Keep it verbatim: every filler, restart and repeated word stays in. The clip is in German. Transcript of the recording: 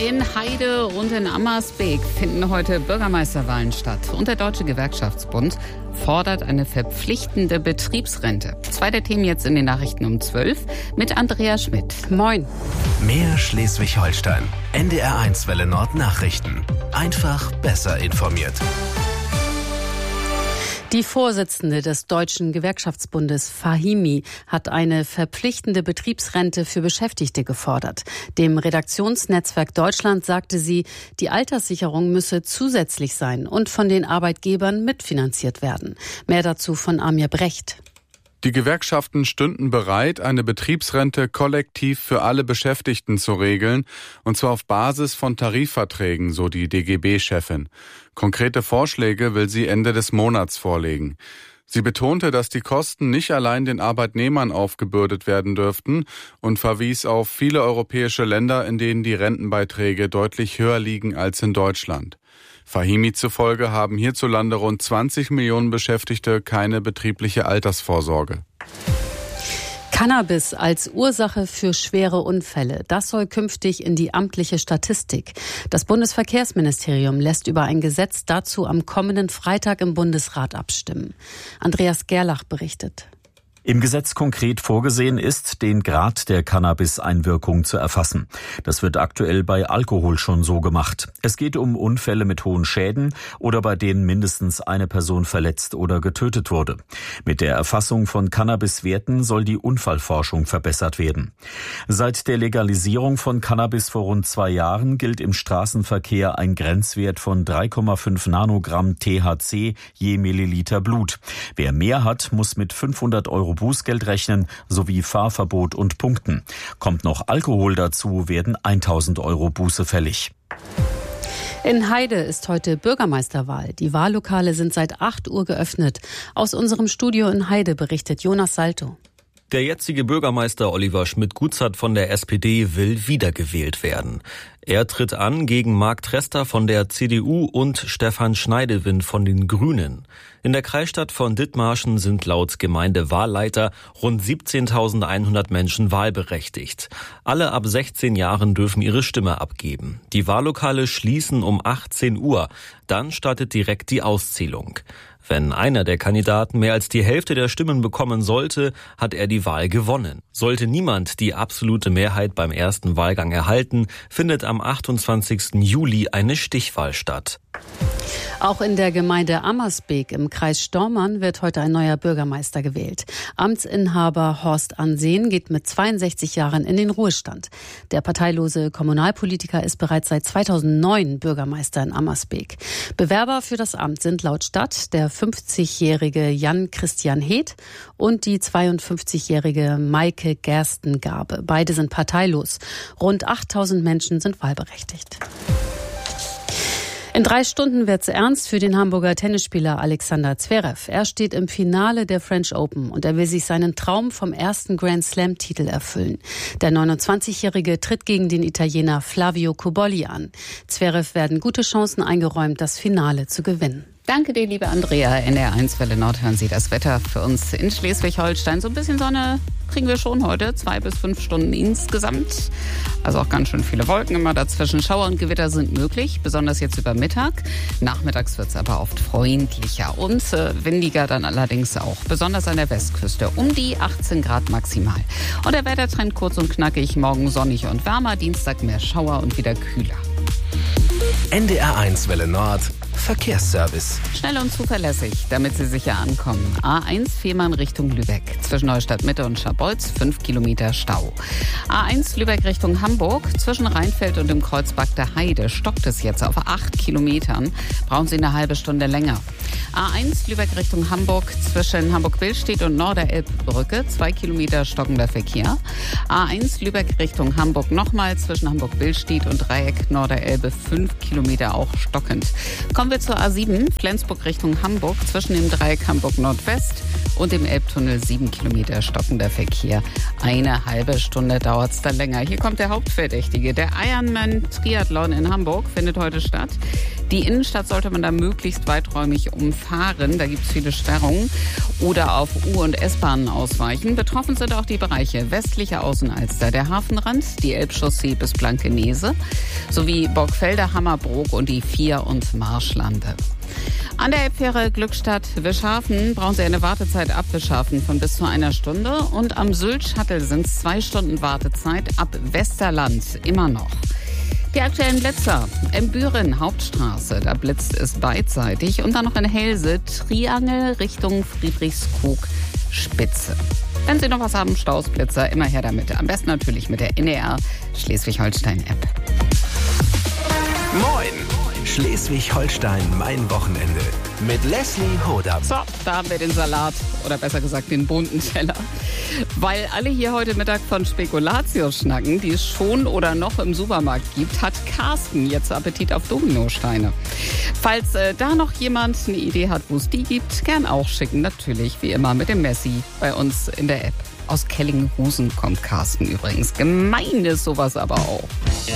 In Heide und in Ammersbeek finden heute Bürgermeisterwahlen statt. Und der Deutsche Gewerkschaftsbund fordert eine verpflichtende Betriebsrente. Zwei der Themen jetzt in den Nachrichten um zwölf mit Andrea Schmidt. Moin. Mehr Schleswig-Holstein. N D R eins Welle Nord Nachrichten. Einfach besser informiert. Die Vorsitzende des Deutschen Gewerkschaftsbundes, Fahimi, hat eine verpflichtende Betriebsrente für Beschäftigte gefordert. Dem Redaktionsnetzwerk Deutschland sagte sie, die Alterssicherung müsse zusätzlich sein und von den Arbeitgebern mitfinanziert werden. Mehr dazu von Amir Brecht. Die Gewerkschaften stünden bereit, eine Betriebsrente kollektiv für alle Beschäftigten zu regeln, und zwar auf Basis von Tarifverträgen, so die D G B-Chefin. Konkrete Vorschläge will sie Ende des Monats vorlegen. Sie betonte, dass die Kosten nicht allein den Arbeitnehmern aufgebürdet werden dürften und verwies auf viele europäische Länder, in denen die Rentenbeiträge deutlich höher liegen als in Deutschland. Fahimi zufolge haben hierzulande rund zwanzig Millionen Beschäftigte keine betriebliche Altersvorsorge. Cannabis als Ursache für schwere Unfälle, das soll künftig in die amtliche Statistik. Das Bundesverkehrsministerium lässt über ein Gesetz dazu am kommenden Freitag im Bundesrat abstimmen. Andreas Gerlach berichtet. Im Gesetz konkret vorgesehen ist, den Grad der Cannabis-Einwirkung zu erfassen. Das wird aktuell bei Alkohol schon so gemacht. Es geht um Unfälle mit hohen Schäden oder bei denen mindestens eine Person verletzt oder getötet wurde. Mit der Erfassung von Cannabis-Werten soll die Unfallforschung verbessert werden. Seit der Legalisierung von Cannabis vor rund zwei Jahren gilt im Straßenverkehr ein Grenzwert von drei Komma fünf Nanogramm T H C je Milliliter Blut. Wer mehr hat, muss mit fünfhundert Euro Bußgeld rechnen, sowie Fahrverbot und Punkten. Kommt noch Alkohol dazu, werden tausend Euro Buße fällig. In Heide ist heute Bürgermeisterwahl. Die Wahllokale sind seit acht Uhr geöffnet. Aus unserem Studio in Heide berichtet Jonas Salto. Der jetzige Bürgermeister Oliver Schmidt-Gutzert von der S P D will wiedergewählt werden. Er tritt an gegen Marc Trester von der C D U und Stefan Schneidewind von den Grünen. In der Kreisstadt von Dithmarschen sind laut Gemeindewahlleiter rund siebzehntausendeinhundert Menschen wahlberechtigt. Alle ab sechzehn Jahren dürfen ihre Stimme abgeben. Die Wahllokale schließen um achtzehn Uhr. Dann startet direkt die Auszählung. Wenn einer der Kandidaten mehr als die Hälfte der Stimmen bekommen sollte, hat er die Wahl gewonnen. Sollte niemand die absolute Mehrheit beim ersten Wahlgang erhalten, findet am achtundzwanzigsten Juli eine Stichwahl statt. Auch in der Gemeinde Ammersbeek im Kreis Stormarn wird heute ein neuer Bürgermeister gewählt. Amtsinhaber Horst Ansehen geht mit zweiundsechzig Jahren in den Ruhestand. Der parteilose Kommunalpolitiker ist bereits seit zweitausendneun Bürgermeister in Ammersbeek. Bewerber für das Amt sind laut Stadt der fünfzigjährige Jan Christian Heeth und die zweiundfünfzigjährige Maike Gerstengabe. Beide sind parteilos. Rund achttausend Menschen sind wahlberechtigt. In drei Stunden wird's ernst für den Hamburger Tennisspieler Alexander Zverev. Er steht im Finale der French Open und er will sich seinen Traum vom ersten Grand Slam-Titel erfüllen. Der neunundzwanzigjährige tritt gegen den Italiener Flavio Cobolli an. Zverev werden gute Chancen eingeräumt, das Finale zu gewinnen. Danke dir, liebe Andrea. N D R eins Welle Nord hören Sie das Wetter für uns in Schleswig-Holstein. So ein bisschen Sonne kriegen wir schon heute, zwei bis fünf Stunden insgesamt. Also auch ganz schön viele Wolken immer dazwischen. Schauer und Gewitter sind möglich, besonders jetzt über Mittag. Nachmittags wird es aber oft freundlicher und äh, windiger dann allerdings auch. Besonders an der Westküste um die achtzehn Grad maximal. Und der Wettertrend kurz und knackig. Morgen sonnig und wärmer, Dienstag mehr Schauer und wieder kühler. N D R eins Welle Nord Verkehrsservice. Schnell und zuverlässig, damit Sie sicher ankommen. A eins Fehmarn Richtung Lübeck. Zwischen Neustadt Mitte und Scharbeutz fünf Kilometer Stau. A eins Lübeck Richtung Hamburg. Zwischen Rheinfeld und dem Kreuzberg der Heide stockt es jetzt auf acht Kilometern. Brauchen Sie eine halbe Stunde länger. A eins Lübeck Richtung Hamburg. Zwischen Hamburg-Billstedt und Norderelbbrücke. zwei Kilometer stockender Verkehr. A eins Lübeck Richtung Hamburg nochmal. Zwischen Hamburg-Billstedt und Dreieck Norderelbe fünf Kilometer auch stockend. Kommen wir zur A sieben, Flensburg Richtung Hamburg, zwischen dem Dreieck Hamburg Nordwest und dem Elbtunnel sieben Kilometer stockender Verkehr. Eine halbe Stunde dauert es dann länger. Hier kommt der Hauptverdächtige. Der Ironman Triathlon in Hamburg findet heute statt. Die Innenstadt sollte man da möglichst weiträumig umfahren. Da gibt es viele Sperrungen. Oder auf U- und S-Bahnen ausweichen. Betroffen sind auch die Bereiche westliche Außenalster, der Hafenrand, die Elbchaussee bis Blankenese sowie Borgfelder, Hammerbrook und die Vier- und Marschlande. An der Elbfähre Glückstadt-Wischhafen brauchen Sie eine Wartezeit ab Wischhafen von bis zu einer Stunde. Und am Sylt-Shuttle sind es zwei Stunden Wartezeit ab Westerland immer noch. Die aktuellen Blitzer in Büren, Hauptstraße, da blitzt es beidseitig. Und dann noch in Helse, Triangel Richtung Friedrichskoog, Spitze. Wenn Sie noch was haben, Staus, Blitzer, immer her damit. Am besten natürlich mit der N D R Schleswig-Holstein-App. Moin! Schleswig-Holstein, mein Wochenende. Mit Leslie Hodam. So, da haben wir den Salat, oder besser gesagt den bunten Teller. Weil alle hier heute Mittag von Spekulatius schnacken, die es schon oder noch im Supermarkt gibt, hat Carsten jetzt Appetit auf Dominosteine. Falls äh, da noch jemand eine Idee hat, wo es die gibt, gern auch schicken. Natürlich, wie immer, mit dem Messi bei uns in der App. Aus Kellinghusen kommt Carsten übrigens. Gemein ist sowas aber auch.